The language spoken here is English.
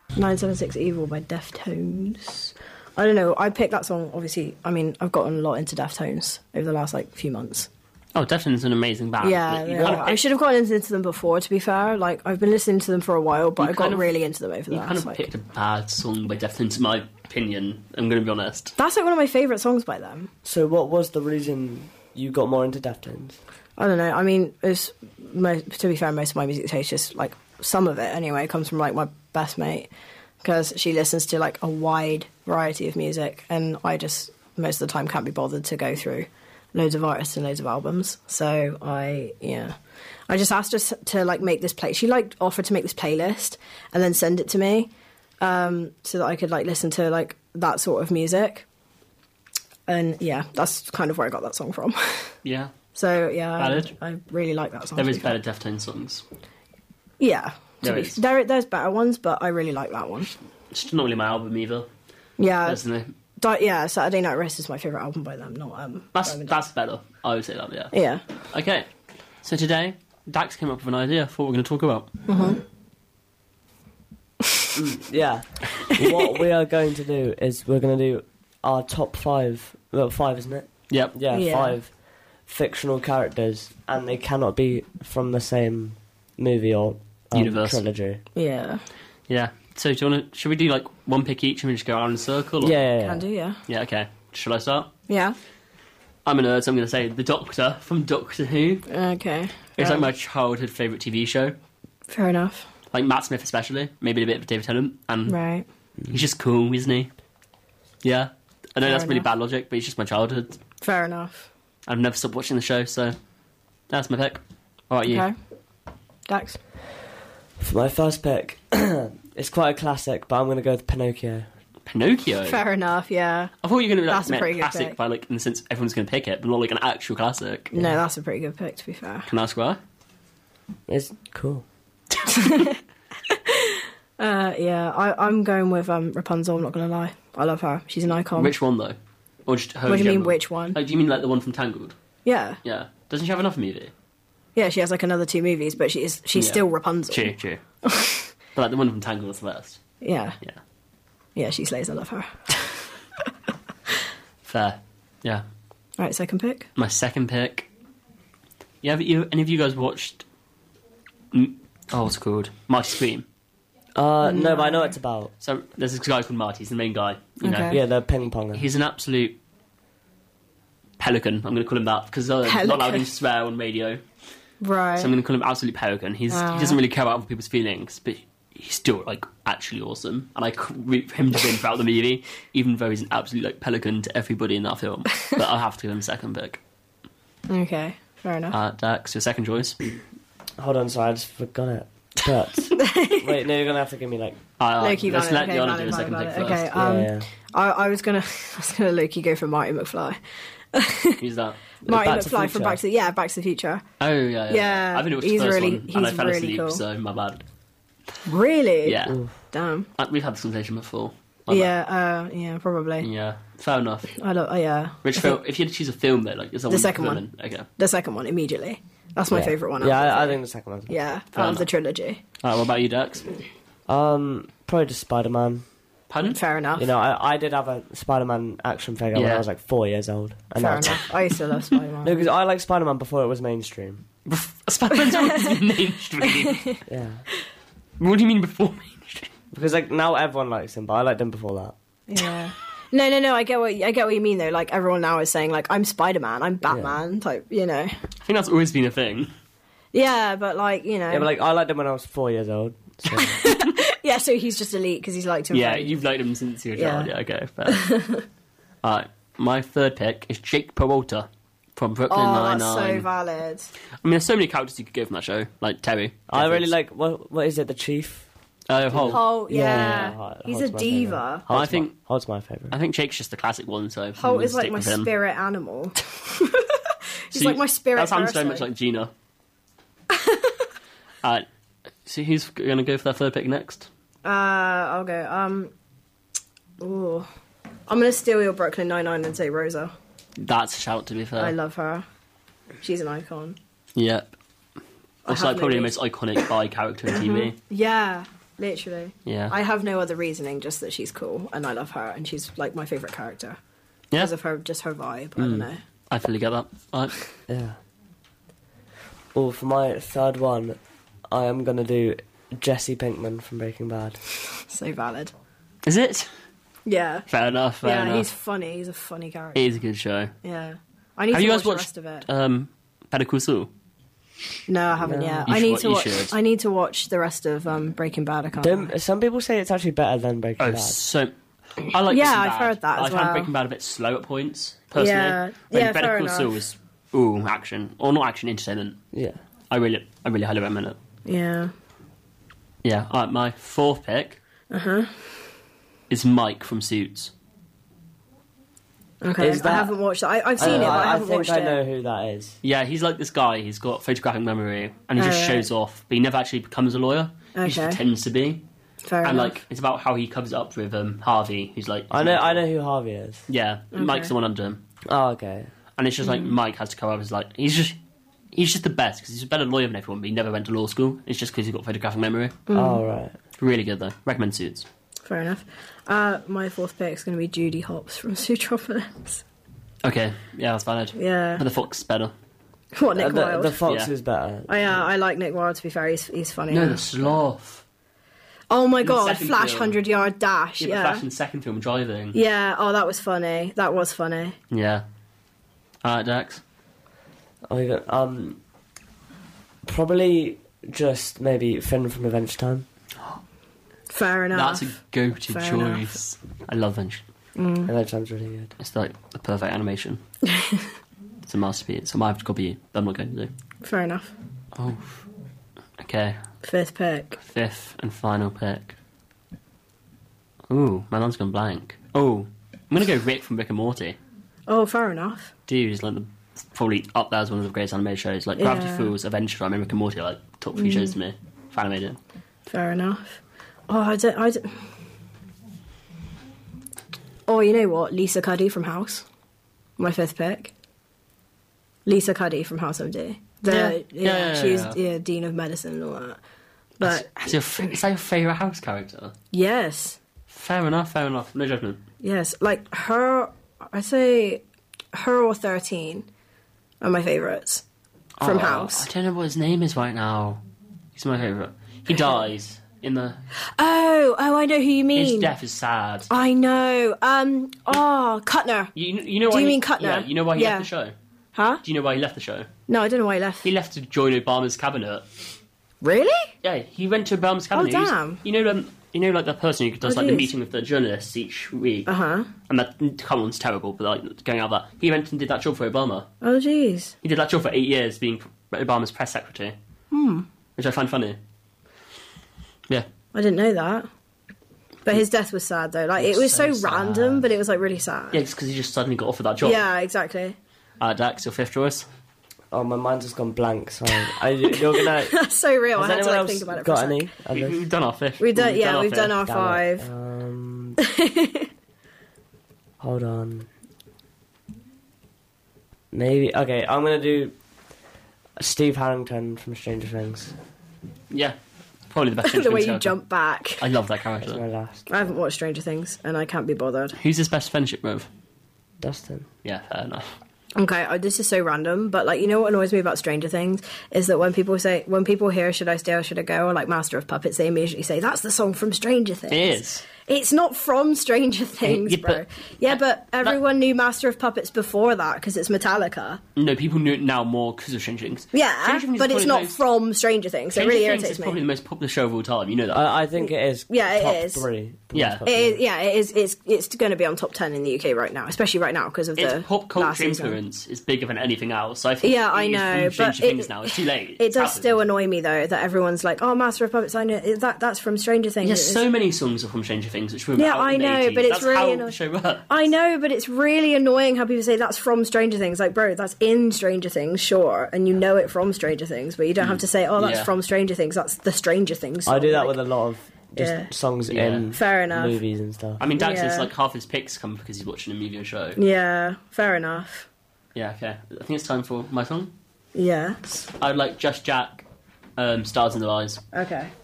976 Evil by Deftones. I don't know. I picked that song, obviously. I mean, I've gotten a lot into Deftones over the last, few months. Oh, Deftones is an amazing band. Yeah. I should have gotten into them before, to be fair. I've been listening to them for a while, but I got really into them over the last, You kind of picked a bad song by Deftones, in my opinion. I'm going to be honest. That's, one of my favourite songs by them. So what was the reason you got more into Deftones? I don't know. I mean, to be fair, most of my music taste, just, some of it, anyway, comes from, my best mate. Because she listens to, a wide variety of music, and I just, most of the time, can't be bothered to go through loads of artists and loads of albums. So I just asked her to make this play. She offered to make this playlist and then send it to me, so that I could listen to that sort of music. And yeah, that's kind of where I got that song from. Yeah. So yeah, valid. I really like that song. There is better Deftones songs. Yeah, there's better ones, but I really like that one. It's not really my album either. Yeah, personally. Saturday Night Rest is my favourite album by them. Not that's better. I would say that. Yeah. Yeah. Okay. So today, Dax came up with an idea for what we're going to talk about. Yeah. What we are going to do is we're going to do our top 5. Well, 5, isn't it? Yep. Yeah, 5 fictional characters, and they cannot be from the same movie or universe trilogy. Yeah. Yeah. So should we do one pick each and we just go around in a circle? Or? Yeah. Can do, yeah. Yeah, okay. Shall I start? Yeah. I'm a nerd, so I'm going to say The Doctor from Doctor Who. Okay. It's my childhood favourite TV show. Fair enough. Matt Smith especially, maybe a bit of David Tennant, and right. He's just cool, isn't he? Yeah. I know Fair that's really enough. bad logic, but he's just my childhood. Fair enough. I've never stopped watching the show, so that's my pick. What about you? Okay. Dax? For my first pick, it's quite a classic, but I'm going to go with Pinocchio. Pinocchio? Fair enough, yeah. I thought you were going to be That's a pretty good classic pick. by in the sense everyone's going to pick it, but not an actual classic. No, that's a pretty good pick, to be fair. Can I ask why? It's cool. I'm going with Rapunzel, I'm not going to lie. I love her. She's an icon. Which one, though? Or just her What do in you mean, general? which one? Do you mean the one from Tangled? Yeah. Yeah. Doesn't she have another movie? Yeah, she has another 2 movies, but she's still Rapunzel. True. But the one from Tangled was the best. Yeah. Yeah. Yeah, she slays, I love her. Fair. Yeah. Right, second pick? My second pick. Yeah, any of you guys watched... what's it called? Marty Scream. No, but I know what it's about. So there's this guy called Marty, he's the main guy. You know. Okay. Yeah, the ping ponger. He's an absolute pelican. I'm going to call him that because I'm not allowed him to swear on radio. Right. So I'm going to call him absolute pelican. He doesn't really care about other people's feelings, but he's still actually awesome. And I root for him to win throughout the movie, even though he's an absolute pelican to everybody in that film. But I'll have to give him second pick. Okay, fair enough. Dax, your second choice. Hold on, sorry, I just forgot it. But wait, no, you're gonna have to give me Loki, let's let okay, Yana do a second pick first. Okay, yeah. I was gonna Loki go for Marty McFly. Who's that? Marty Back to the McFly from Future. Back to the Future. Oh yeah. Yeah, I've only watched he's the first really- one and I he's fell really asleep, cool. so my bad. Really? Yeah. Damn. We've had this conversation before. Yeah, probably. Yeah, fair enough. I don't. Yeah. Which film? If you had to choose a film, though, is The second one. Okay. The second one immediately. That's my favourite one. Yeah, I think. think the second one. Yeah, part of the trilogy. Alright, what about you, Dax? Probably just Spider-Man. Pardon? Fair enough. You know, I did have a Spider-Man action figure when Yeah. I was 4 years old. And Fair that's- enough. I used to love Spider-Man. No, because I liked Spider-Man before it was mainstream. Spider-Man's always been mainstream. Yeah. What do you mean before mainstream? Because now everyone likes him, but I liked him before that. Yeah. No. I get what you mean though. Everyone now is saying I'm Spider-Man, I'm Batman type. You know. I think that's always been a thing. Yeah, but Yeah, but I liked him when I was 4 years old. So. yeah. So he's just elite because he's liked him. Yeah, you've liked him since you were a child. Yeah. Yeah, okay, fair. Alright, my third pick is Jake Peralta from Brooklyn Nine-Nine. That's so valid. I mean, there's so many characters you could go from that show, like Terry. I really Jeffries. like, what is it, the Chief? Holt. Holt, Yeah, he's Holt's a my diva. favourite. I Holt's my favourite. I think Jake's just the classic one, so Holt we'll is like stick my with him. spirit animal. He's So like my spirit That sounds so person. much like Gina. Alright, so who's going to go for their third pick next? I'll go. Ooh. I'm gonna steal your Brooklyn Nine-Nine and say Rosa. That's a shout, to be fair. I love her. She's an icon. Yep. Also, have probably the no most iconic bi character in TV. Yeah. Literally. Yeah. I have no other reasoning, just that she's cool and I love her and she's like my favourite character. Yeah. Because of her, just her vibe. I don't know. I fully get that. Right. Yeah. Well, for my third one, I am going to do Jesse Pinkman from Breaking Bad. So valid. Is it? Yeah. Fair enough. Fair Yeah, enough. he's funny. He's a funny character. It is a good show. Yeah. I need Have to you watch guys the watched rest of it. Better Call Saul? No, I haven't No. yet. You I need should- to you watch. should. I need to watch the rest of Breaking Bad. I can't. lie. Some people say it's actually better than Breaking Oh, Bad. so I like. Yeah, Breaking I've Bad, heard that but as I found well. Breaking Bad a bit slow at points. Personally, Yeah, When yeah, Better fair Call Saul enough. was action or not action, entertainment. Yeah. I really highly recommend it. Yeah. Yeah. All right, my fourth pick Uh-huh. is Mike from Suits. Okay. Is I that- haven't watched it. I've seen it, but I haven't think watched I it. know who that is. Yeah, he's like this guy. He's got photographic memory, and he Oh, just right. shows off. But he never actually becomes a lawyer. He just Okay. pretends to be. Fair And enough. like, it's about how he covers up with Harvey, who's like. I know who Harvey is. Yeah, Mike's the one under him, Oh, okay. and it's just like Mm. Mike has to cover up. He's like, he's just the best because he's a better lawyer than everyone, but he never went to law school. It's just because he's got photographic memory. Oh, right. Really good though. Recommend Suits. Fair enough. My fourth pick is going to be Judy Hopps from Zootropolis. Okay, yeah, that's valid. Yeah. But the Fox is better. What, Nick Wilde? The Fox Yeah. is better. I like Nick Wilde, to be fair. He's funny. No, the Sloth. Oh my the god, second Flash film. 100-yard dash. Yeah, Yeah. but Flash in the second film driving. Yeah, oh, that was funny. That was funny. Yeah. Alright, Dax. Oh, you got, probably just maybe Finn from Adventure Time. Fair enough. That's a go-to Fair choice. I love Venture. Adventure Time's really good. It's like the perfect animation. It's a masterpiece. I might have to copy you, but I'm not going to do. Fair enough. Oh. Okay. Fifth pick. Fifth and final pick. Ooh, my mind's gone blank. Oh, I'm going to go Rick from Rick and Morty. Oh, fair enough. Dude, he's like probably up there as one of the greatest animated shows. Like Gravity Yeah. Falls, Adventure Time, and Rick and Morty are like top three shows to me. For animated. Fair enough. Oh, I don't... Oh, you know what? Lisa Cuddy from House. My fifth pick. Lisa Cuddy from House MD. Yeah, She's Dean of Medicine and all that. But, Is that your favourite house character? yes. Fair enough, fair enough. No judgment. Yes. Like, her... I'd say her or 13 are my favourites from Oh, House. I don't know what his name is right now. He's my favourite. He dies in the... Oh, I know who you mean. His death is sad. I know. Kuttner. You know Do why you he- mean Kuttner? Yeah, you know why he Yeah. left the show? Huh? Do you know why he left the show? No, I don't know why he left. He left to join Obama's cabinet. Really? Yeah, he went to Obama's cabinet. He was- damn. You know, like the person who does Oh, like the jeez. meeting with the journalists each week. Uh-huh. And that come on's terrible, but like going out of that, he went and did that job for Obama. Oh, jeez. He did that job for 8 years, being Obama's press secretary. Which I find funny. Yeah. I didn't know that. But his death was sad, though. Like, it was so, so random, sad. but it was, like, really sad. Yeah, it's because he just suddenly got offered that job. Yeah, exactly. Dax, your fifth choice. Oh, my mind's just gone blank. Sorry. You're gonna. That's so real. Has I had to, anyone like, else think about it for a got sec. any? others? We've done our fifth. We've done fifth. our Damn it. 5. Hold on. Maybe. Okay, I'm gonna do Steve Harrington from Stranger Things. Yeah. Probably the best The way Stranger you Things jump back. character. I love that That's character. my last. I haven't watched Stranger Things, and I can't be bothered. Who's his best friendship with? Dustin. Yeah, fair enough. Okay, this is so random, but like, you know what annoys me about Stranger Things is that when people hear "Should I Stay or Should I Go?" or like Master of Puppets, they immediately say that's the song from Stranger Things. It is. It's not from Stranger Things, Yeah, bro. but- Yeah, but everyone knew Master of Puppets before that because it's Metallica. No, people knew it now more because of Stranger Things. Yeah, Stranger Things but is it's probably not the most- from Stranger Things. So it Stranger really Things irritates is probably me. the most popular show of all time. You know that. I think it is. Yeah, it top is. 3. Yeah. Top It three. is, yeah, it is. It's going to be on top 10 in the UK right now, especially right now because of its the pop last culture season. influence is bigger than anything else. So I think Yeah, I it is know, from but Stranger Things now. It's too late. It It's does happened. still annoy me though that everyone's like, "Oh, Master of Puppets, I know that's from Stranger Things." Yeah, It's- so many songs are from Stranger Things, which were Yeah, out I in the know, 80s. but it's That's really how annoying. the show works. I know, but it's really annoying how people say that's from Stranger Things. Like, bro, that's in Stranger Things, sure, and you know it from Stranger Things, but you don't have to say, "Oh, that's Yeah. from Stranger Things." That's the Stranger Things song. I do that like- with a lot of just Yeah. songs Yeah. in Fair enough. movies and stuff. I mean, Dax is Yeah. like half his picks come because he's watching a movie or show. Yeah, fair enough. Yeah, okay. I think it's time for my song. Yes. I'd like Just Jack, Stars in the Eyes. Okay.